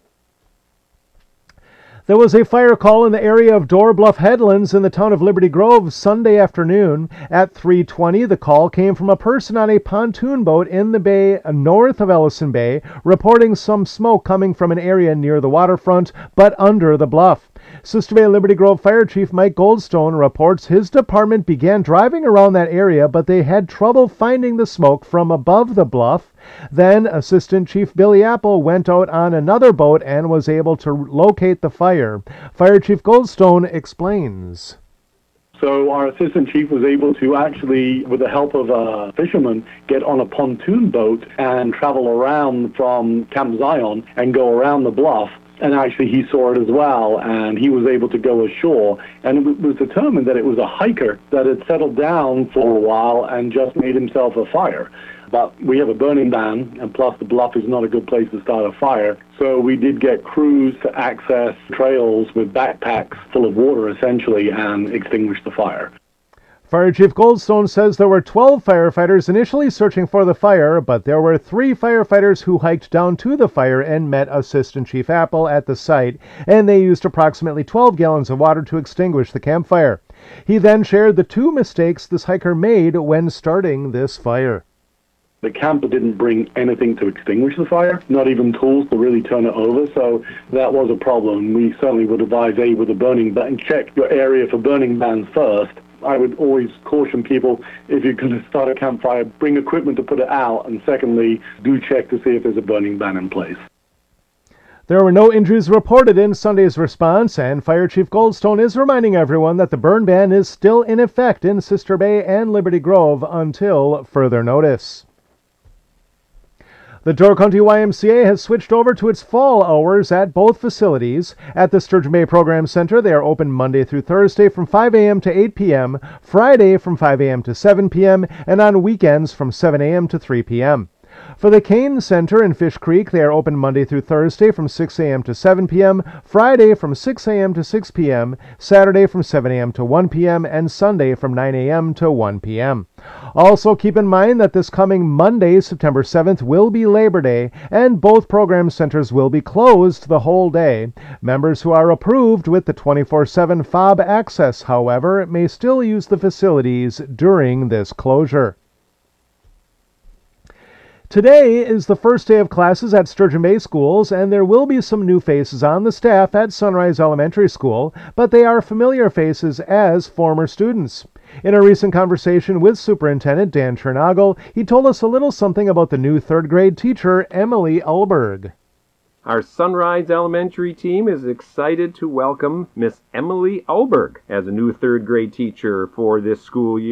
There was a fire call in the area of Door Bluff Headlands in the town of Liberty Grove Sunday afternoon. At three twenty, the call came from a person on a pontoon boat in the bay north of Ellison Bay, reporting some smoke coming from an area near the waterfront, but under the bluff. Sister Bay Liberty Grove Fire Chief Mike Goldstone reports his department began driving around that area, but they had trouble finding the smoke from above the bluff. Then Assistant Chief Billy Apple went out on another boat and was able to locate the fire. Fire Chief Goldstone explains. So our assistant chief was able to actually, with the help of a fisherman, get on a pontoon boat and travel around from Camp Zion and go around the bluff. And actually he saw it as well, and he was able to go ashore. And it was determined that it was a hiker that had settled down for a while and just made himself a fire. But we have a burning ban, and plus the bluff is not a good place to start a fire. So we did get crews to access trails with backpacks full of water, essentially, and extinguish the fire. Fire Chief Goldstone says there were twelve firefighters initially searching for the fire, but there were three firefighters who hiked down to the fire and met Assistant Chief Apple at the site, and they used approximately twelve gallons of water to extinguish the campfire. He then shared the two mistakes this hiker made when starting this fire. The camper didn't bring anything to extinguish the fire, not even tools to really turn it over, so that was a problem. We certainly would advise, A, with a burning ban, check your area for burning bans first. I would always caution people, if you're going to start a campfire, bring equipment to put it out, and secondly, do check to see if there's a burning ban in place. There were no injuries reported in Sunday's response, and Fire Chief Goldstone is reminding everyone that the burn ban is still in effect in Sister Bay and Liberty Grove until further notice. The Door County Y M C A has switched over to its fall hours at both facilities. At the Sturgeon Bay Program Center, they are open Monday through Thursday from five a.m. to eight p.m., Friday from five a.m. to seven p.m., and on weekends from seven a.m. to three p.m. For the Kane Center in Fish Creek, they are open Monday through Thursday from six a.m. to seven p.m., Friday from six a.m. to six p.m., Saturday from seven a.m. to one p.m., and Sunday from nine a.m. to one p.m. Also keep in mind that this coming Monday, September seventh, will be Labor Day, and both program centers will be closed the whole day. Members who are approved with the twenty-four seven fob access, however, may still use the facilities during this closure. Today is the first day of classes at Sturgeon Bay schools, and there will be some new faces on the staff at Sunrise Elementary School, but they are familiar faces as former students. In a recent conversation with Superintendent Dan Chernagle, he told us a little something about the new third grade teacher, Emily Elberg. Our Sunrise Elementary team is excited to welcome Miss Emily Elberg as a new third grade teacher for this school year.